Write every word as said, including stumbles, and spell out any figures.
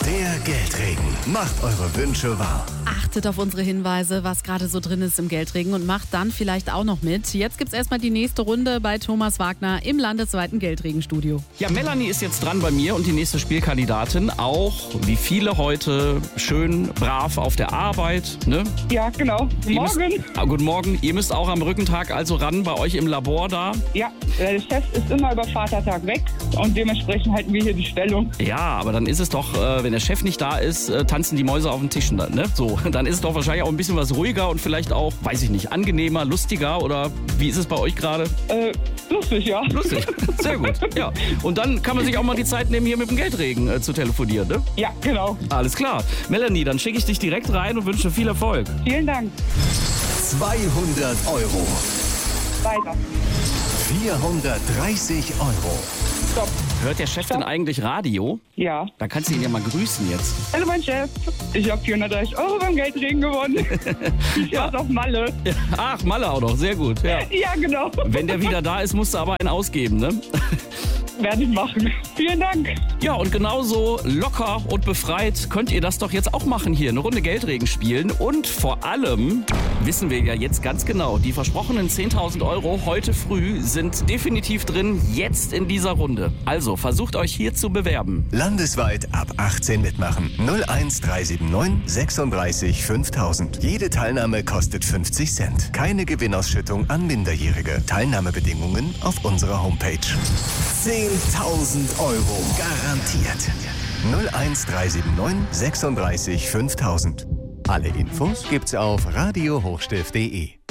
Der Geldregen macht eure Wünsche wahr. Achtet auf unsere Hinweise, was gerade so drin ist im Geldregen und macht dann vielleicht auch noch mit. Jetzt gibt's erstmal die nächste Runde bei Thomas Wagner im landesweiten Geldregenstudio. Ja, Melanie ist jetzt dran bei mir und die nächste Spielkandidatin. Auch wie viele heute schön brav auf der Arbeit. Ne? Ja, genau. Guten Ihr Morgen. Müsst, ah, guten Morgen. Ihr müsst auch am Brückentag also ran bei euch im Labor da. Ja, der Chef ist immer über Vatertag weg und dementsprechend halten wir hier die Stellung. Ja, aber dann ist es doch, äh, wenn der Chef nicht da ist, äh, tanzen die Mäuse auf den Tischen dann, ne? So, dann ist es doch wahrscheinlich auch ein bisschen was ruhiger und vielleicht auch, weiß ich nicht, angenehmer, lustiger oder wie ist es bei euch gerade? Äh, lustig, ja. Lustig, sehr gut, ja. Und dann kann man sich auch mal die Zeit nehmen, hier mit dem Geldregen äh, zu telefonieren, ne? Ja, genau. Alles klar. Melanie, dann schicke ich dich direkt rein und wünsche viel Erfolg. Vielen Dank. zweihundert Euro. Weiter. vierhundertdreißig Euro. Stopp. Hört der Chef Stopp. denn eigentlich Radio? Ja. Da kannst du ihn ja mal grüßen jetzt. Hallo mein Chef. Ich habe vierhundertdreißig Euro beim Geldregen gewonnen. Ich Ja. war's auf Malle. Ach, Malle auch noch, sehr gut. Ja. Ja, genau. Wenn der wieder da ist, musst du aber einen ausgeben, ne? Werde ich machen. Vielen Dank. Ja, und genauso locker und befreit könnt ihr das doch jetzt auch machen hier. Eine Runde Geldregen spielen. Und vor allem wissen wir ja jetzt ganz genau, die versprochenen zehntausend Euro heute früh sind definitiv drin, jetzt in dieser Runde. Also versucht euch hier zu bewerben. Landesweit ab achtzehn mitmachen. null eins drei sieben neun sechsunddreißig fünftausend. Jede Teilnahme kostet fünfzig Cent. Keine Gewinnausschüttung an Minderjährige. Teilnahmebedingungen auf unserer Homepage. zehntausend Euro garantiert. null eins drei sieben neun sechsunddreißig fünftausend. Alle Infos gibt's auf radio hochstift punkt de.